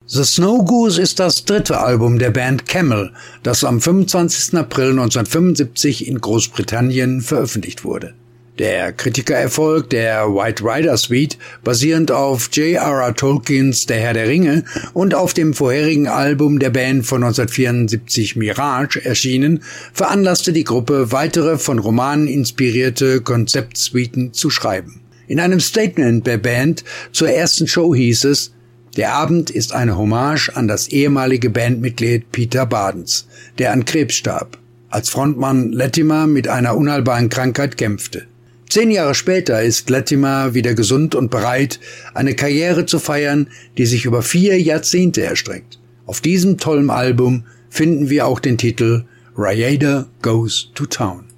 The Snow Goose ist das dritte Album der Band Camel, das am 25. April 1975 in Großbritannien veröffentlicht wurde. Der Kritikererfolg der White Rider Suite, basierend auf J.R.R. Tolkiens Der Herr der Ringe und auf dem vorherigen Album der Band von 1974 Mirage erschienen, veranlasste die Gruppe, weitere von Romanen inspirierte Konzeptsuiten zu schreiben. In einem Statement der Band zur ersten Show hieß es: Der Abend ist eine Hommage an das ehemalige Bandmitglied Peter Badens, der an Krebs starb, als Frontmann Latimer mit einer unheilbaren Krankheit kämpfte. 10 Jahre später ist Latimer wieder gesund und bereit, eine Karriere zu feiern, die sich über 4 Jahrzehnte erstreckt. Auf diesem tollen Album finden wir auch den Titel Rhaeada Goes to Town.